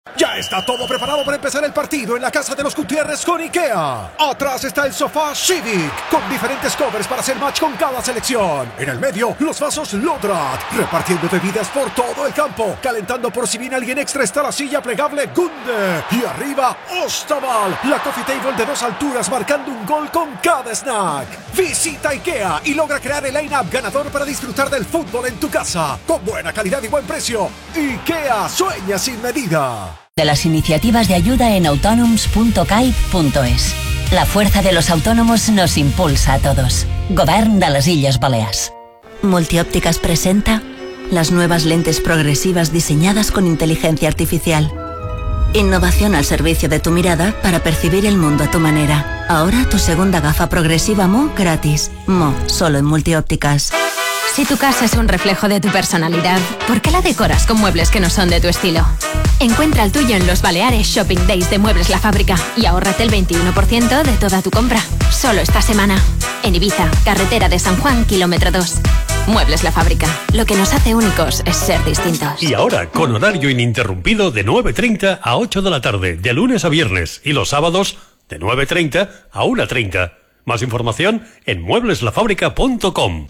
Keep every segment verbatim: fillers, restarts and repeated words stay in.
Ya está todo preparado para empezar el partido en la casa de los Gutiérrez con IKEA. Atrás está el sofá Civic, con diferentes covers para hacer match con cada selección. En el medio, los vasos Lodrat, repartiendo bebidas por todo el campo. Calentando por si viene alguien extra está la silla plegable Gunde. Y arriba, Ostaval, la coffee table de dos alturas marcando un gol con cada snack. Visita IKEA y logra crear el line-up ganador para disfrutar del fútbol en tu casa. Con buena calidad y buen precio. IKEA sueña sin medida. De las iniciativas de ayuda en autonoms punto cai punto es. La fuerza de los autónomos nos impulsa a todos. Govern de les Illes Balears. Multiópticas presenta las nuevas lentes progresivas diseñadas con inteligencia artificial. Innovación al servicio de tu mirada para percibir el mundo a tu manera. Ahora tu segunda gafa progresiva Mo gratis. Mo, solo en Multiópticas. Si tu casa es un reflejo de tu personalidad, ¿por qué la decoras con muebles que no son de tu estilo? Encuentra el tuyo en los Baleares Shopping Days de Muebles La Fábrica y ahórrate el veintiuno por ciento de toda tu compra. Solo esta semana. En Ibiza, carretera de San Juan, kilómetro dos. Muebles La Fábrica. Lo que nos hace únicos es ser distintos. Y ahora, con horario ininterrumpido de nueve treinta a ocho de la tarde, de lunes a viernes, y los sábados de nueve treinta a una treinta. Más información en muebles la fábrica punto com.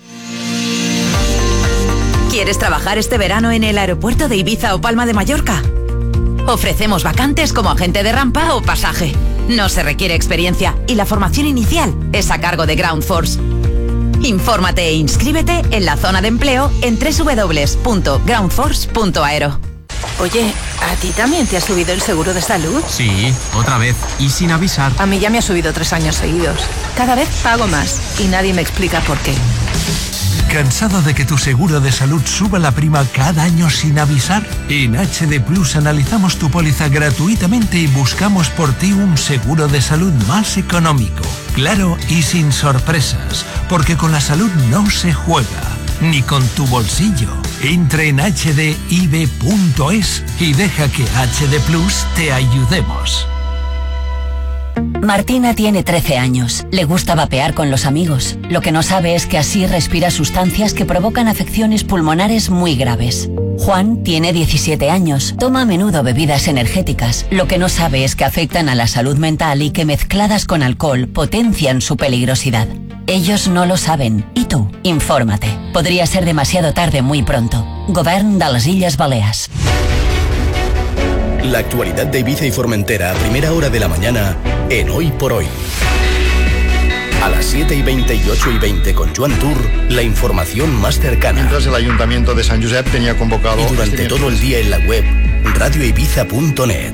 ¿Quieres trabajar este verano en el aeropuerto de Ibiza o Palma de Mallorca? Ofrecemos vacantes como agente de rampa o pasaje. No se requiere experiencia y la formación inicial es a cargo de Ground Force. Infórmate e inscríbete en la zona de empleo en doble u doble u doble u punto ground force punto aero. Oye, ¿a ti también te ha subido el seguro de salud? Sí, otra vez, y sin avisar. A mí ya me ha subido tres años seguidos. Cada vez pago más y nadie me explica por qué. ¿Cansado de que tu seguro de salud suba la prima cada año sin avisar? En H D Plus analizamos tu póliza gratuitamente y buscamos por ti un seguro de salud más económico, claro y sin sorpresas, porque con la salud no se juega, ni con tu bolsillo. Entra en h d i b punto es y deja que H D Plus te ayudemos. Martina tiene trece años. Le gusta vapear con los amigos. Lo que no sabe es que así respira sustancias que provocan afecciones pulmonares muy graves. Juan tiene diecisiete años. Toma a menudo bebidas energéticas. Lo que no sabe es que afectan a la salud mental y que mezcladas con alcohol potencian su peligrosidad. Ellos no lo saben. ¿Y tú? Infórmate. Podría ser demasiado tarde muy pronto. Govern de les Illes Balears. La actualidad de Ibiza y Formentera a primera hora de la mañana en Hoy por Hoy. A las siete y veinte y ocho y veinte con Joan Tour, la información más cercana. Mientras el Ayuntamiento de San Josep tenía convocado... Y durante todo el día en la web radio ibiza punto net.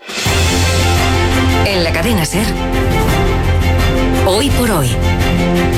En la cadena SER, Hoy por Hoy.